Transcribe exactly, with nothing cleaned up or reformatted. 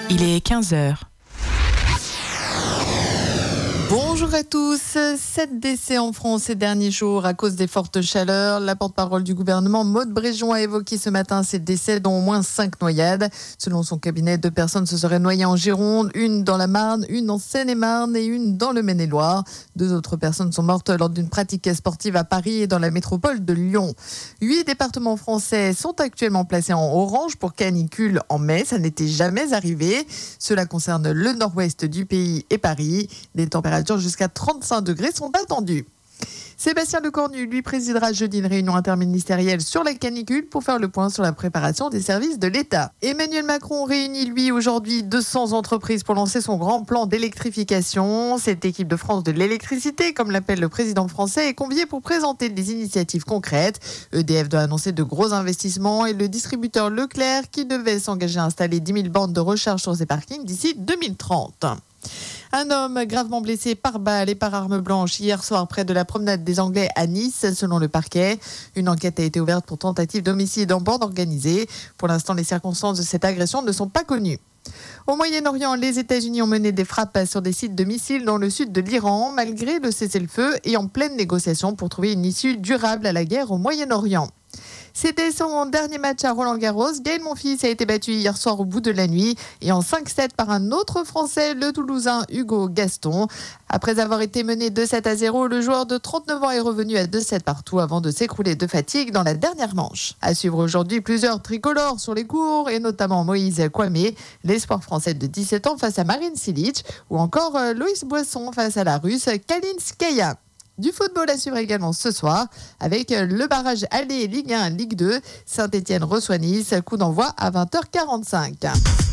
Il est quinze heures. Bonjour à tous. Sept décès en France ces derniers jours à cause des fortes chaleurs. La porte-parole du gouvernement, Maud Bréjon, a évoqué ce matin ces décès, dont au moins cinq noyades. Selon son cabinet, deux personnes se seraient noyées en Gironde, une dans la Marne, une en Seine-et-Marne et une dans le Maine-et-Loire. Deux autres personnes sont mortes lors d'une pratique sportive à Paris et dans la métropole de Lyon. Huit départements français sont actuellement placés en orange pour canicule en mai. Ça n'était jamais arrivé. Cela concerne le nord-ouest du pays et Paris. Des températures jusqu'à trente-cinq degrés sont attendus. Sébastien Lecornu, lui, présidera jeudi une réunion interministérielle sur la canicule pour faire le point sur la préparation des services de l'État. Emmanuel Macron réunit, lui, aujourd'hui deux cents entreprises pour lancer son grand plan d'électrification. Cette équipe de France de l'électricité, comme l'appelle le président français, est conviée pour présenter des initiatives concrètes. E D F doit annoncer de gros investissements et le distributeur Leclerc qui devait s'engager à installer dix mille bornes de recharge sur ses parkings d'ici deux mille trente. Un homme gravement blessé par balle et par arme blanche hier soir près de la promenade des Anglais à Nice, selon le parquet. Une enquête a été ouverte pour tentative d'homicide en bande organisée. Pour l'instant, les circonstances de cette agression ne sont pas connues. Au Moyen-Orient, les États-Unis ont mené des frappes sur des sites de missiles dans le sud de l'Iran, malgré le cessez-le-feu et en pleine négociation pour trouver une issue durable à la guerre au Moyen-Orient. C'était son dernier match à Roland-Garros. Gaël Monfils a été battu hier soir au bout de la nuit et en cinq sept par un autre Français, le Toulousain Hugo Gaston. Après avoir été mené deux sept à zéro, le joueur de trente-neuf ans est revenu à deux sept partout avant de s'écrouler de fatigue dans la dernière manche. À suivre aujourd'hui plusieurs tricolores sur les cours et notamment Moïse Kouamé, l'espoir français de dix-sept ans face à Marine Cilic ou encore Loïs Boisson face à la Russe Kalinskaya. Du football à suivre également ce soir avec le barrage aller Ligue un, Ligue deux. Saint-Etienne reçoit Nice, coup d'envoi à vingt heures quarante-cinq.